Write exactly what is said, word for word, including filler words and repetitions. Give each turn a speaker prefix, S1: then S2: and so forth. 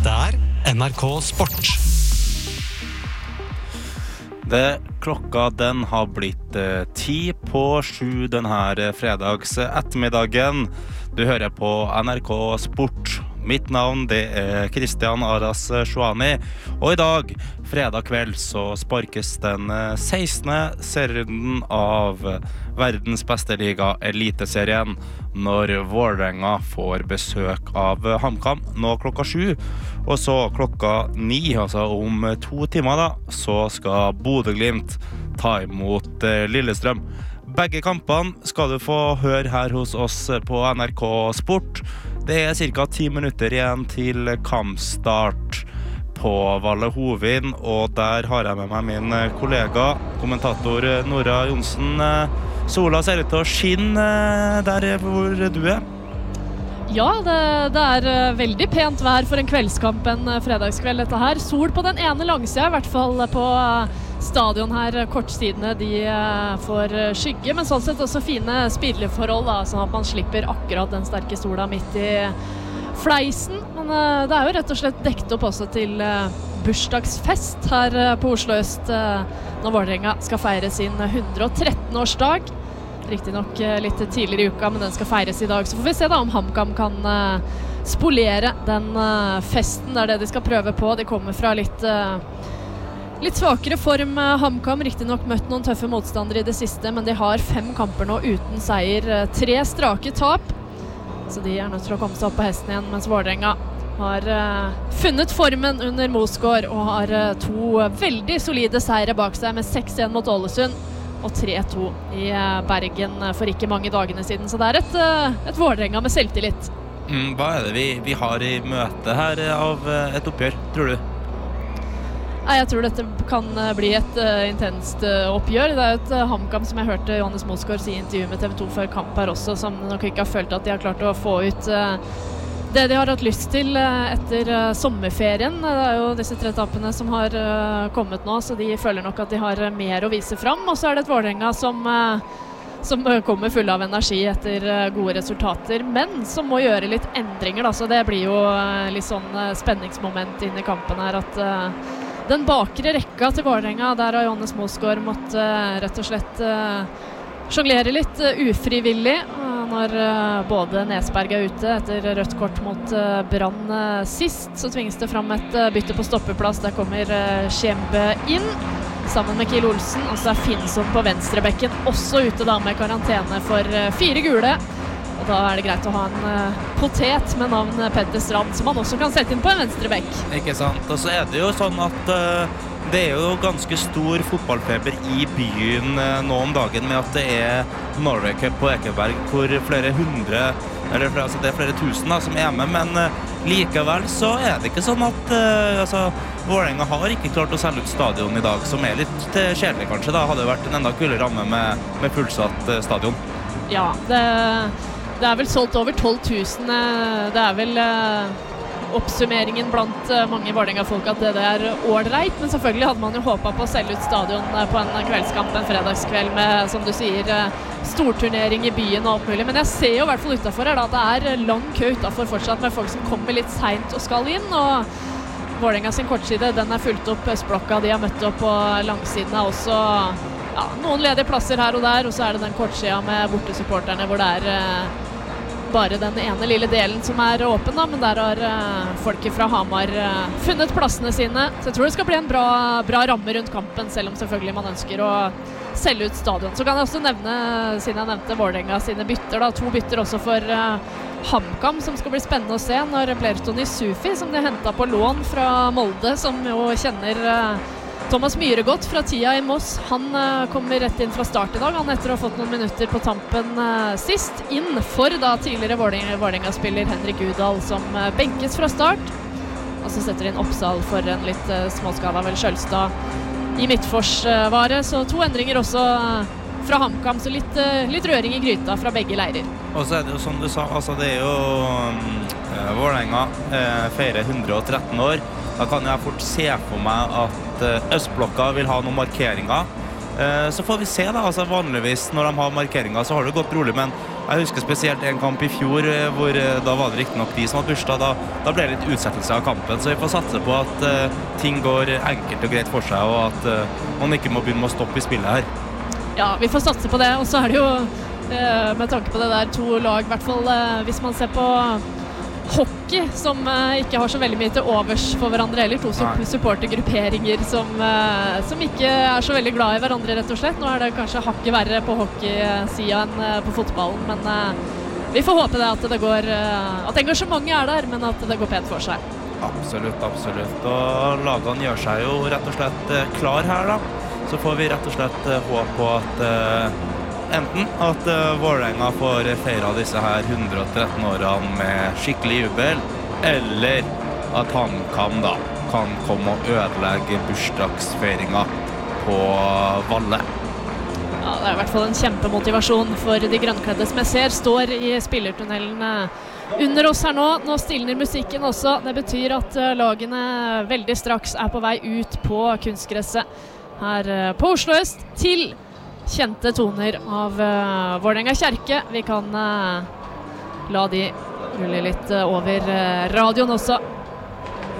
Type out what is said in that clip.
S1: Dette er N R K Sport.
S2: Det klokka den har blitt eh, ti på sju denne fredags ettermiddagen. Du hører på N R K Sport. Mitt navn det er Christian Aras Shuani, og i dag, fredag kveld, så sparkes den sekstende serien av verdens beste liga, Eliteserien, når Vålerenga får besøk av HamKam nå klokka sju, og så klokka ni, altså om to timer da, så skal Bodø/Glimt ta imot Lillestrøm. Begge kampene skal du få høre her hos oss på N R K Sport. Det er cirka ti minutter igjen til kampstart på Valle Hovin, og der har jeg med meg min kollega, kommentator Nora Johnsen. Sola ser ut til å skinne der hvor du er.
S3: Ja, det, det er veldig pent vær for en kveldskamp en fredagskveld dette her. Sol på den ene langsida, i hvert fall på stadion her. Kortsidene de får skygge, men sånn sett også fine spilleforhold, da, sånn at man slipper akkurat den sterke sola midt i fleisen. Men det er jo rett og slett dekt opp også til bursdagsfest her på Oslo Øst når Vålerenga skal feire sin hundre og trettende årsdag. Riktig nok litt tidligere i uka, men den skal feires i dag. Så får vi se da om HamKam kan uh, spolere den uh, festen. Det er det de skal prøve på. De kommer fra litt, uh, litt svakere form. HamKam riktig nok møtt noen tøffe motstandere i det siste, men de har fem kamper nå uten seier. Tre strake tap. Så de er nødt til å komme seg opp på hesten igjen, mens Vålerenga har uh, funnet formen under Mosgård og har uh, to veldig solide seire bak seg med seks en mot Ålesund og tre to i Bergen for ikke mange dagene siden. Så det er et, et Vålerenga med selvtillit.
S2: Mm, hva er det vi, vi har i møte her av et oppgjør, tror du?
S3: Nei, jeg tror dette kan bli et uh, intenst uh, oppgjør. Det er jo et uh, HamKam som jeg hørte Johannes Mosgård si i intervju med T V to før kamp her også, som nok ikke har følt at de har klart å få ut uh, det de har hatt lyst til etter uh, sommerferien. Det er jo disse tre tapene som har uh, kommet nå, så de føler nok at de har uh, mer å vise fram. Og så er det et Vålerenga som, uh, som uh, kommer full av energi etter uh, gode resultater, men som må gjøre litt endringer da, så det blir jo uh, litt sånn uh, spenningsmoment inn i kampen her, at uh, den bakre rekka til Vålerenga, der har Johannes Mosgård måtte uh, rett og slett uh, jonglere litt uh, ufrivillig, uh, når uh, både Nesberg er ute etter rødt kort mot uh, Brann uh, sist, så tvinges det fram et uh, bytte på stoppeplass. Der kommer uh, Kjembe inn, sammen med Kiel Olsen, og så er Finnsson på venstrebekken, også ute da med karantene for uh, fire gule. Og da er det greit å ha en uh, potet med navn Petter Strand, som man også kan sette inn på en venstrebekk.
S2: Ikke sant, og så er det jo sånn at uh, det er jo ganske stor fotballfeber i byen uh, nå om dagen, med at det er Norway Cup på Ekeberg, hvor flere hundre, eller altså det er flere tusen da, som er med, men uh, likevel så er det ikke sånn at uh, altså, Vålerenga har ikke klart å selge ut stadion i dag, som er litt uh, kjedelig kanskje. Da hadde det vært en enda kulere ramme med, med fullsatt uh, stadion.
S3: Ja, det, det er vel solgt over tolv tusen. Det er vel uh, oppsummeringen blant uh, mange Vålerenga-folk at det, det er ålreit, men selvfølgelig hadde man jo håpet på å selge ut stadion uh, på en kveldskamp, en fredagskveld med, som du sier, uh, storturnering i byen og alt mulig. Men jeg ser jo i hvert fall utenfor her da, at det er lang kø utenfor fortsatt med folk som kommer litt sent og skal inn, og Vålerenga sin kortside, den er fulgt opp. Østblokka, de har møtt opp, og langsiden er også ja, noen ledige plasser her og der, og så er det den kortsida med bortesupporterne hvor det er uh, bare den ene lille delen som er åpen da, men der har uh, folket fra Hamar uh, funnet plassene sine. Så jeg tror det skal bli en bra, bra ramme rundt kampen, selv om selvfølgelig man ønsker å selge ut stadion. Så kan jeg også nevne, siden jeg nevnte Vålerenga sine bytter da, to bytter også for uh, HamKam, som skal bli spennende å se når Blerton Isufi, som de hentet på lån fra Molde, som jo kjenner uh, Thomas Myhre godt fra tida i Moss. Han uh, kommer rett inn fra start i dag, han etter å ha fått noen minutter på tampen uh, sist, inn for da tidligere Vålerenga-spiller Henrik Udal, som uh, benkes fra start, og så setter de inn Oppsal for en litt uh, småskala, vel Kjølstad i midtforsvaret, så to endringer også uh, fra HamKam, så litt, uh, litt røring i gryta fra begge leirer.
S2: Og så er det jo som du sa, altså det er jo uh, Vålerenga uh, feirer hundre og tretten år. Da kan jeg fort se for meg at uh, Østblokka vil ha noen markeringer. Uh, så får vi se da, altså vanligvis når de har markeringer så har det gått rolig, men Jeg husker spesielt en kamp i fjor, hvor da var det riktig nok de som hadde bursdag. Da, da ble det litt utsettelse av kampen, så vi får satse på at uh, ting går enkelt og greit for seg, og at uh, man ikke må begynne med å stoppe i spillet her.
S3: Ja, vi får satse på det, og så er det jo, uh, med tanke på det der, to lag, i hvert fall uh, hvis man ser på hockey, som uh, ikke har så veldig mye til overs for hverandre, eller to Nei. supportergrupperinger som, uh, som ikke er så veldig glad i hverandre, rett og slett. Nå er det kanskje hakket verre på hockeysiden enn uh, på fotballen, men uh, vi får håpe det at det går, uh, at engasjementet er der, men at det går pent for seg.
S2: Absolutt, absolutt. Og lagene gjør seg jo rett og slett uh, klar her da. Så får vi rett og slett uh, håpe på at uh, enten at uh, Vålerenga får feira disse her hundre og tretten årene med skikkelig jubel, eller at han kan da kan komme og ødelegge bursdagsfeiringa på Valle.
S3: Ja, det er i hvert fall en kjempemotivasjon for de grønnkledde som jeg ser står i spillertunnelen under oss her nå. Nå stilner musikken også. Det betyr at uh, lagene veldig straks er på vei ut på kunstgresset her uh, på Oslo Øst til kjente toner av uh, Vålerenga kjerke. Vi kan uh, la de rulle litt uh, over uh, radioen også.